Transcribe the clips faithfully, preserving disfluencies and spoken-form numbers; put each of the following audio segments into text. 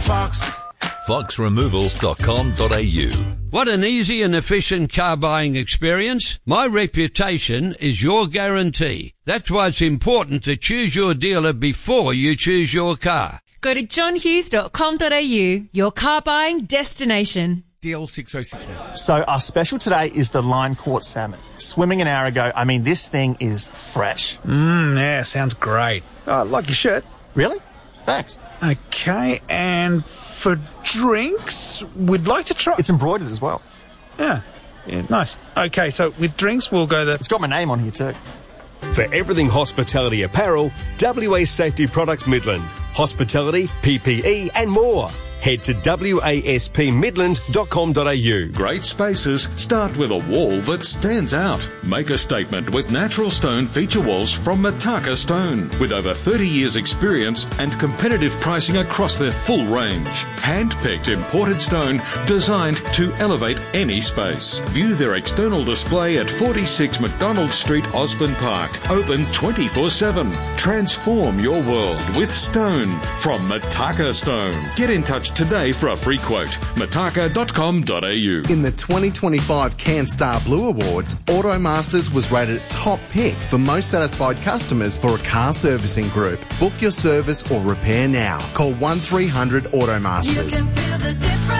Fox. fox removals dot com dot a u. Want an easy and efficient car buying experience? My reputation is your guarantee. That's why it's important to choose your dealer before you choose your car. Go to john hughes dot com dot a u, your car buying destination. D L six oh six. So our special today is the line caught salmon. Swimming an hour ago. I mean, this thing is fresh. Mmm, yeah, sounds great. Oh, like your shirt. Really? Thanks. Okay, and for drinks, we'd like to try... It's embroidered as well. Yeah, yeah, nice. Okay, so with drinks, we'll go the... It's got my name on here too. For everything hospitality apparel, W A Safety Products Midland. Hospitality, P P E and more. Head to w a s p midland dot com dot a u. Great spaces start with a wall that stands out. Make a statement with natural stone feature walls from Mataka Stone. With over thirty years experience and competitive pricing across their full range. Hand-picked imported stone designed to elevate any space. View their external display at forty-six McDonald Street, Osborne Park. Open twenty-four seven. Transform your world with stone from Mataka Stone. Get in touch today for a free quote. mataka dot com dot a u. In the twenty twenty-five CanStar Blue Awards, Automasters was rated top pick for most satisfied customers for a car servicing group. Book your service or repair now. Call one three hundred Automasters. You can feel the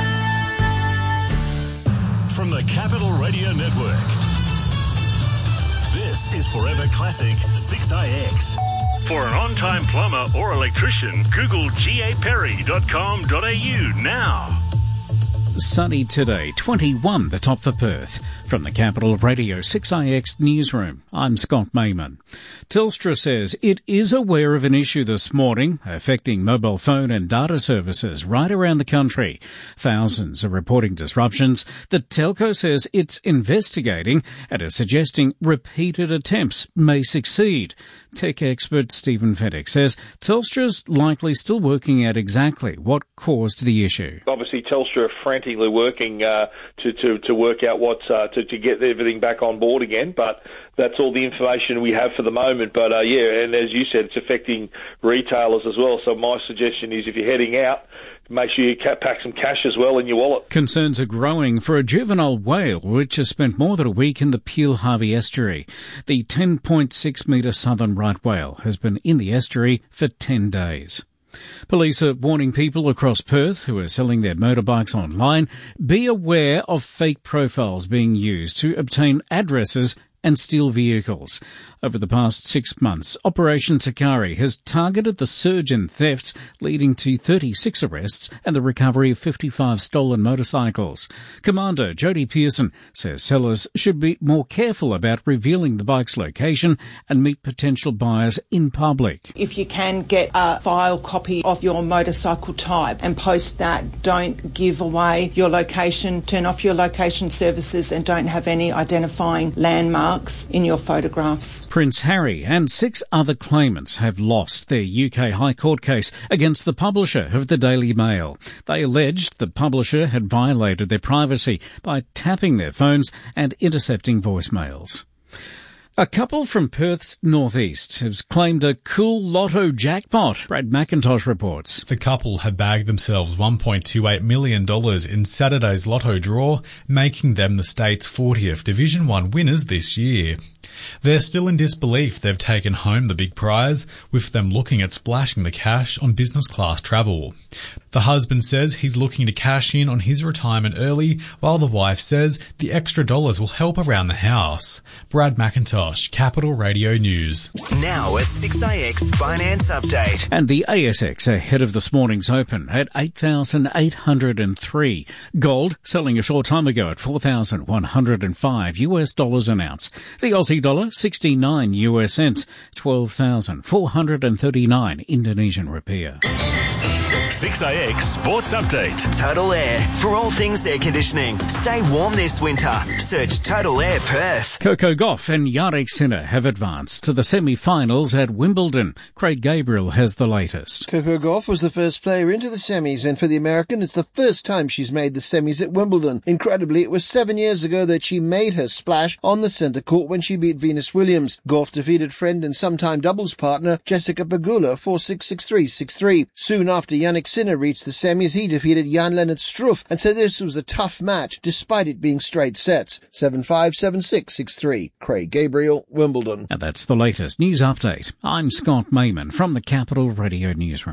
difference. From the Capital Radio Network, this is Forever Classic six I X. For an on-time plumber or electrician, Google g a perry dot com dot a u now. Sunny today, twenty-one the top for Perth. From the Capital Radio six I X newsroom, I'm Scott Mayman. Telstra says it is aware of an issue this morning affecting mobile phone and data services right around the country. Thousands are reporting disruptions. The telco says it's investigating and is suggesting repeated attempts may succeed. Tech expert Stephen Fenwick says Telstra's likely still working out exactly what caused the issue. Obviously, Telstra are frantically working uh, to, to, to work out what's uh, to, to get everything back on board again, but that's all the information we have for the moment. But, uh, yeah, and as you said, it's affecting retailers as well. So my suggestion is if you're heading out, make sure you pack some cash as well in your wallet. Concerns are growing for a juvenile whale which has spent more than a week in the Peel Harvey estuary. The ten point six metre southern right whale has been in the estuary for ten days. Police are warning people across Perth who are selling their motorbikes online, be aware of fake profiles being used to obtain addresses and steal vehicles. Over the past six months, Operation Sakari has targeted the surge in thefts, leading to thirty-six arrests and the recovery of fifty-five stolen motorcycles. Commander Jody Pearson says sellers should be more careful about revealing the bike's location and meet potential buyers in public. If you can get a file copy of your motorcycle type and post that, don't give away your location, turn off your location services and don't have any identifying landmarks in your photographs. Prince Harry and six other claimants have lost their U K High Court case against the publisher of the Daily Mail. They alleged the publisher had violated their privacy by tapping their phones and intercepting voicemails. A couple from Perth's northeast has claimed a cool lotto jackpot. Brad McIntosh reports. The couple had bagged themselves one point two eight million dollars in Saturday's lotto draw, making them the state's fortieth Division one winners this year. They're still in disbelief they've taken home the big prize, with them looking at splashing the cash on business class travel. The husband says he's looking to cash in on his retirement early, while the wife says the extra dollars will help around the house. Brad McIntosh, Capital Radio News. Now a six I X finance update. And the A S X ahead of this morning's open at eight thousand eight hundred three. Gold selling a short time ago at four thousand one hundred five U S dollars an ounce. The Aussie dollar sixty-nine U S cents, twelve thousand four hundred thirty-nine Indonesian rupiah. six I X Sports Update. Total Air. For all things air conditioning, stay warm this winter. Search Total Air Perth. Coco Gauff and Jannik Sinner have advanced to the semi-finals at Wimbledon. Craig Gabriel has the latest. Coco Gauff was the first player into the semis, and for the American, it's the first time she's made the semis at Wimbledon. Incredibly, it was seven years ago that she made her splash on the centre court when she beat Venus Williams. Gauff defeated friend and sometime doubles partner Jessica Pegula four six, six three, six three. Soon after, Jannik Sinner reached the semis. He defeated Jan-Lennart Struff and said this was a tough match despite it being straight sets. seven five, seven six, six three. Craig Gabriel, Wimbledon. And that's the latest news update. I'm Scott Mayman from the Capital Radio Newsroom.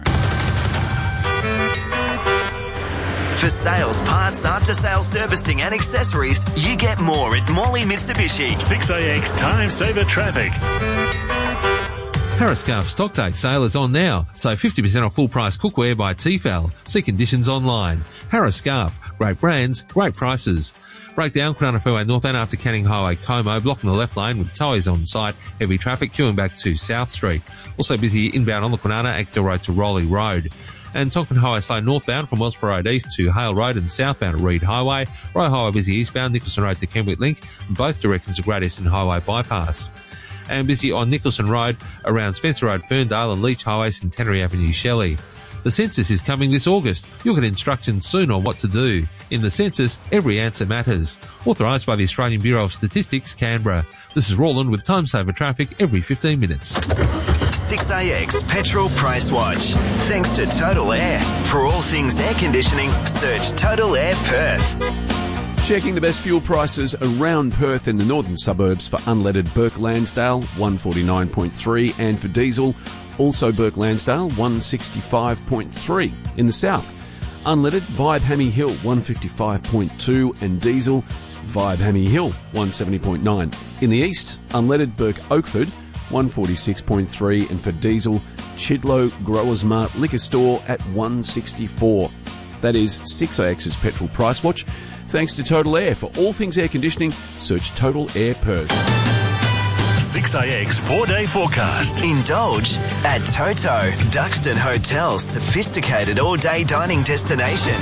For sales, parts, after-sales servicing and accessories, you get more at Morley Mitsubishi. six A X Time Saver Traffic. Harriscarf stock take sale is on now, so fifty percent off full price cookware by Tefal. See conditions online. Harriscarf, great brands, great prices. Breakdown, Cronulla Fairway northbound after Canning Highway, Como, blocking the left lane with tows on site, heavy traffic queuing back to South Street. Also busy inbound on the Kwinana, Axtell Road to Rowley Road. And Tonkin Highway slow northbound from Wellsborough Road east to Hale Road and southbound at Reed Highway. Roy Highway busy eastbound, Nicholson Road to Kenwick Link, both directions of Great Eastern Highway bypass. And busy on Nicholson Road around Spencer Road, Ferndale and Leach Highway, Centenary Avenue, Shelley. The census is coming this August. You'll get instructions soon on what to do. In the census, every answer matters. Authorised by the Australian Bureau of Statistics, Canberra. This is Roland with Time Saver Traffic every fifteen minutes. six A X Petrol Price Watch. Thanks to Total Air. For all things air conditioning, search Total Air Perth. Checking the best fuel prices around Perth in the northern suburbs for unleaded Burke Lansdale, one forty-nine point three, and for diesel, also Burke Lansdale, one sixty-five point three. In the south, unleaded Vibe Hammy Hill, one fifty-five point two, and diesel Vibe Hammy Hill, one seventy point nine. In the east, unleaded Burke Oakford, one forty-six point three, and for diesel, Chidlow Growers Mart Liquor Store at one sixty-four. That is six A X's Petrol Price Watch. Thanks to Total Air. For all things air conditioning, search Total Air Perth. six A X four-day forecast. Indulge at Toto, Duxton Hotel, sophisticated all-day dining destination.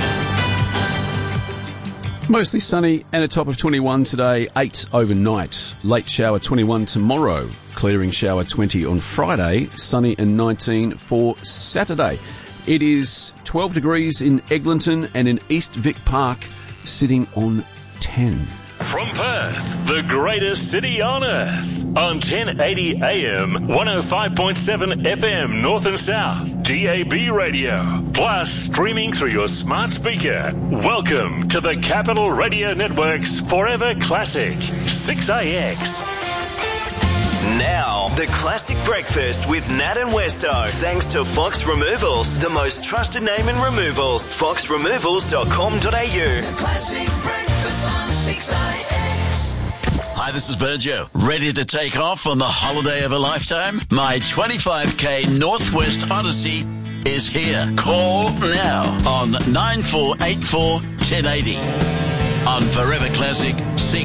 Mostly sunny and a top of twenty-one today, eight overnight. Late shower twenty-one tomorrow. Clearing shower twenty on Friday. Sunny and nineteen for Saturday. It is twelve degrees in Eglinton and in East Vic Park, sitting on ten. From Perth, the greatest city on earth. On ten eighty A M, one oh five point seven F M, North and South, D A B radio. Plus, streaming through your smart speaker. Welcome to the Capital Radio Network's Forever Classic, six A X. Now, the classic breakfast with Nat and Westo. Thanks to Fox Removals, the most trusted name in removals. fox removals dot com dot a u. The classic breakfast on six A X. Hi, this is Bergio. Ready to take off on the holiday of a lifetime? My twenty-five K Northwest Odyssey is here. Call now on nine four eight four, one oh eight oh. On Forever Classic six